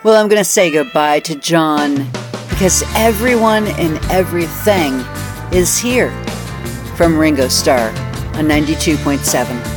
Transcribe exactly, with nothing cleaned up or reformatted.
Well, I'm going to say goodbye to John because everyone and everything is here from Ringo Starr on ninety-two point seven.